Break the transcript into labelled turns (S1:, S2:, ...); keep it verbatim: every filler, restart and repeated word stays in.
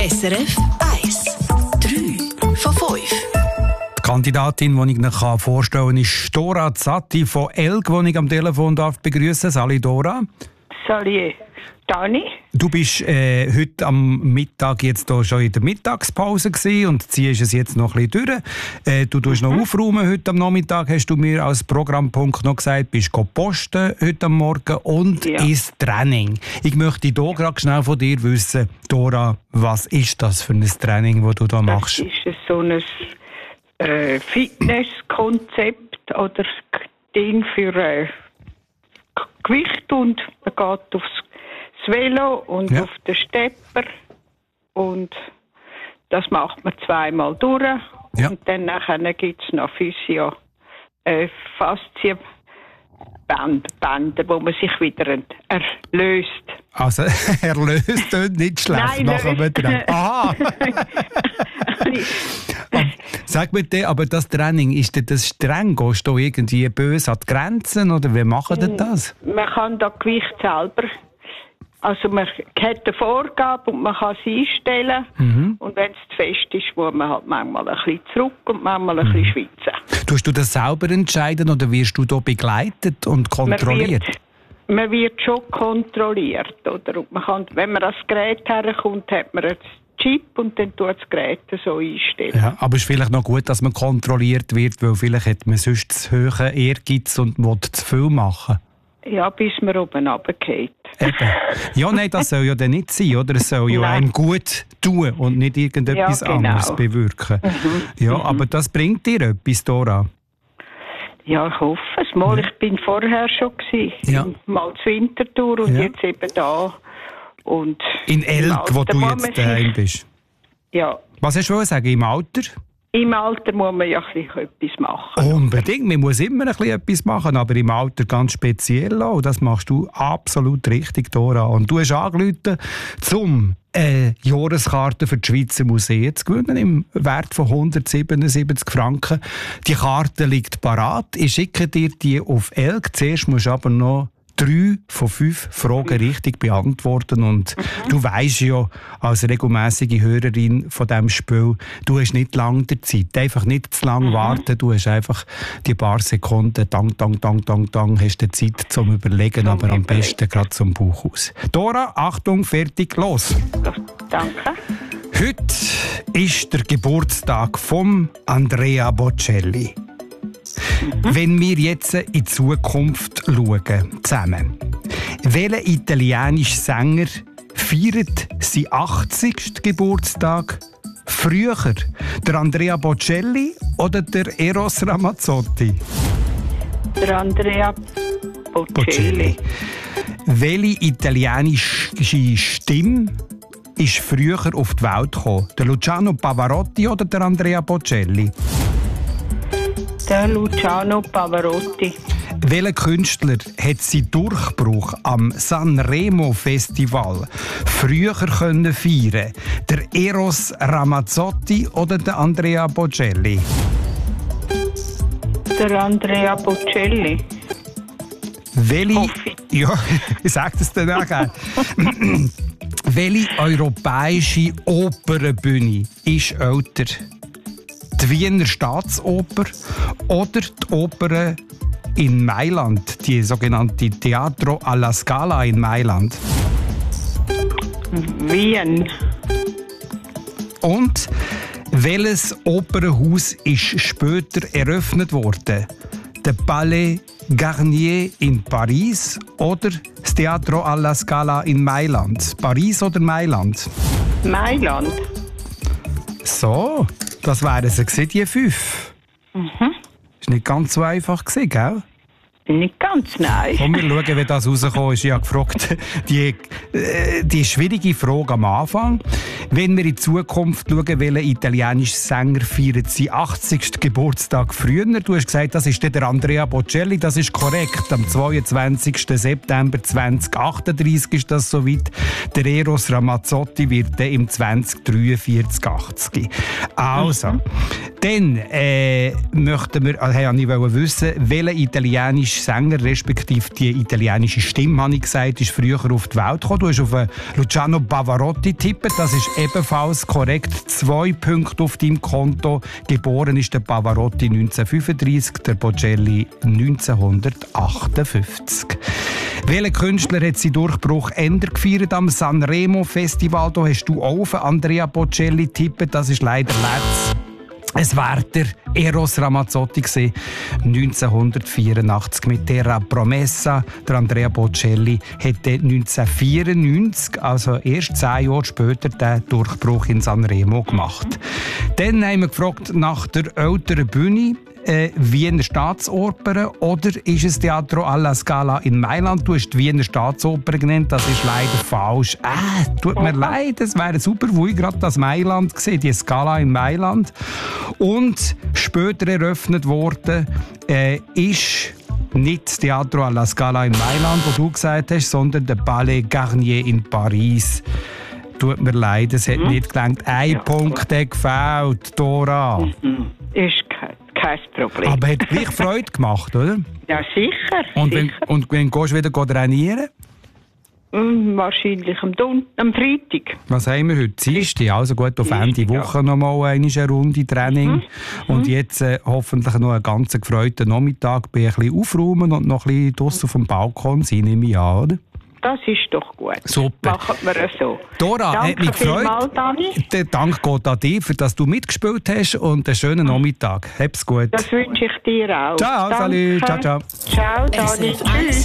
S1: S R F eins. drei von fünf.
S2: Die Kandidatin, die ich Ihnen vorstellen kann, ist Dora Zatti von Elk, die ich am Telefon darf begrüßen. Salut Dora.
S3: Salut Dani.
S2: Du bist äh, heute am Mittag jetzt hier schon in der Mittagspause gewesen und ziehst es jetzt noch ein bisschen durch. Äh, du tust mhm. noch aufräumen heute am Nachmittag, hast du mir als Programmpunkt noch gesagt, bist go posten heute am Morgen und
S3: Ja.
S2: ins Training. Ich möchte hier gerade schnell von dir wissen, Dora, was ist das für ein Training, das du da machst?
S3: Das ist so ein äh, Fitnesskonzept oder Ding für äh, Gewicht, und man geht aufs Velo und
S2: Ja.
S3: auf den Stepper und das macht man zweimal durch.
S2: Ja.
S3: Und dann gibt es noch Physio, äh, Faszienbänder, Bänder, wo man sich wieder erlöst.
S2: Also, erlöst tönt nicht schlecht.
S3: Nein,
S2: nachher
S3: löst.
S2: mit dem- Aha! Sag mir, dir, aber das Training, ist denn das streng? Gehst du irgendwie böse an die Grenzen oder wie machen denn das?
S3: Man kann das Gewicht selber, also man hat eine Vorgabe und man kann sie einstellen.
S2: Mhm.
S3: Und wenn es zu fest ist, muss man halt manchmal ein bisschen zurück und manchmal ein
S2: Mhm.
S3: bisschen schwitzen.
S2: Tust du das selber entscheiden oder wirst du da begleitet und kontrolliert?
S3: Man wird, man wird schon kontrolliert, oder? Und man kann, wenn man an das Gerät herkommt, hat man einen Chip und dann tut das Gerät so einstellen.
S2: Ja, aber es ist vielleicht noch gut, dass man kontrolliert wird, weil vielleicht hat man sonst zu hohen Ehrgeiz und will zu viel machen.
S3: Ja, bis man oben runtergeht.
S2: Eben. Ja, nein, das soll ja dann nicht sein, oder? Es soll ja
S3: Nein.
S2: einem gut tun und nicht irgendetwas
S3: Ja, genau.
S2: anderes bewirken. Ja, aber das bringt dir etwas, Dora.
S3: Ja, ich hoffe es. Mal, ich bin vorher schon gewesen.
S2: Ja.
S3: Mal zu Winterthur und
S2: Ja.
S3: jetzt eben da. Und
S2: In Elk,
S3: im
S2: wo
S3: Alter
S2: du
S3: muss man
S2: jetzt daheim
S3: sich-
S2: bist.
S3: Ja,
S2: Was hast du sagen im Alter?
S3: im Alter muss man ja ein bisschen etwas machen.
S2: Unbedingt, man muss immer ein bisschen etwas machen, aber im Alter ganz speziell auch. Das machst du absolut richtig, Dora. Und du hast angerufen, um eine Jahreskarte für die Schweizer Museen zu gewinnen, im Wert von hundertsiebenundsiebzig Franken. Die Karte liegt parat. Ich schicke dir die auf Elk. Zuerst musst du aber noch drei von fünf Fragen richtig beantworten. Und du weisst ja, als regelmäßige Hörerin von diesem Spiel, du hast nicht lange der Zeit. Einfach nicht zu lange warten. Du hast einfach die paar Sekunden, dang, dang, dang, dang, dang, hast du Zeit zum Überlegen,
S3: Zum
S2: aber am
S3: Überlegen.
S2: besten gerade zum Buch aus. Dora, Achtung, fertig, los!
S3: Danke.
S2: Heute ist der Geburtstag von Andrea Bocelli. Wenn wir jetzt in die Zukunft schauen, zusammen, welcher italienische Sänger feiert seinen achtzigsten Geburtstag früher? Der Andrea Bocelli oder der Eros Ramazzotti?
S3: Der Andrea Bocelli.
S2: Welche italienische Stimme ist früher auf die Welt gekommen? Der Luciano Pavarotti oder der Andrea Bocelli?
S3: Der Luciano Pavarotti.
S2: Welcher Künstler hat seinen Durchbruch am Sanremo Festival früher können feiern? Der Eros Ramazzotti oder der Andrea Bocelli?
S3: Der Andrea Bocelli.
S2: Welche,
S3: Hoffe
S2: ja, ich sage das dann auch gerne. Welche europäische Opernbühne ist älter? Die Wiener Staatsoper oder die Oper in Mailand, die sogenannte Teatro alla Scala in Mailand?
S3: Wien.
S2: Und welches Opernhaus ist später eröffnet worden? Der Palais Garnier in Paris oder das Teatro alla Scala in Mailand? Paris oder Mailand?
S3: Mailand.
S2: So, das wären sie gewesen, die fünf.
S3: Mhm.
S2: Ist nicht ganz so einfach gewesen, gell?
S3: Nicht ganz, nein.
S2: Komm, wir schauen, wie das rausgekommen ist. Ich habe gefragt, die, äh, die schwierige Frage am Anfang. Wenn wir in die Zukunft schauen, welcher italienische Sänger feiert seinen achtzigsten Geburtstag früher? Du hast gesagt, das ist der Andrea Bocelli. Das ist korrekt. Am zweiundzwanzigsten September zweitausendachtunddreissig ist das soweit. Der Eros Ramazzotti wird dann im zweitausenddreiundvierzig achtzig. Also, Dann äh, möchten wir, also, ich wollte wissen, welcher italienische Sänger, respektive die italienische Stimme, habe ich gesagt, ist früher auf die Welt gekommen. Du hast auf Luciano Pavarotti tippen, das ist ebenfalls korrekt. Zwei Punkte auf deinem Konto. Geboren ist der Pavarotti neunzehnhundertfünfunddreißig, der Bocelli neunzehnhundertachtundfünfzig. Welcher Künstler hat seinen Durchbruch Ende gefeiert am Sanremo Festival? Da hast du auch auf Andrea Bocelli tippen, das ist leider letzt. Es war der Eros Ramazzotti gewesen, neunzehnhundertvierundachtzig mit Terra Promessa. Der Andrea Bocelli hätte neunzehnhundertvierundneunzig, also erst zehn Jahre später, den Durchbruch in Sanremo gemacht. Dann haben wir gefragt nach der älteren Bühne. Äh, Wiener Staatsoper oder ist es Teatro alla Scala in Mailand? Du hast die Wiener Staatsoper genannt, das ist leider falsch. Ah, tut mir leid, es wäre super, wo ich gerade das Mailand gesehen, die Scala in Mailand. Und später eröffnet worden äh, ist nicht das Teatro alla Scala in Mailand, wo du gesagt hast, sondern der Palais Garnier in Paris. Tut mir leid, es hat hm? nicht gelangt. Ein ja, Punkt hat gefällt, Dora.
S3: Mhm. Ist kein Kein Problem.
S2: Aber hat gleich Freude gemacht, oder?
S3: Ja, sicher.
S2: Und wenn,
S3: sicher.
S2: und wenn gehst du wieder trainieren?
S3: Mm, wahrscheinlich am, Don- am Freitag.
S2: Was haben wir heute? Dienstag. Also gut, auf Ende Woche ja. noch mal eine Runde Training. Mhm. Und jetzt äh, hoffentlich noch einen ganz gefreuten Nachmittag. Bin ein bisschen aufräumen und noch ein bisschen draussen auf dem Balkon sein, nehme ich an, oder?
S3: Das ist doch gut.
S2: Super.
S3: Machen wir so.
S2: Dora,
S3: Danke
S2: hat mich gefreut.
S3: Mal, Dani.
S2: Der Dank geht an dich, für dass du mitgespielt hast und einen schönen Nachmittag. Hab's gut.
S3: Das wünsche ich dir auch.
S2: Ciao, salut. Ciao, ciao.
S3: Ciao, Dani. Tschüss.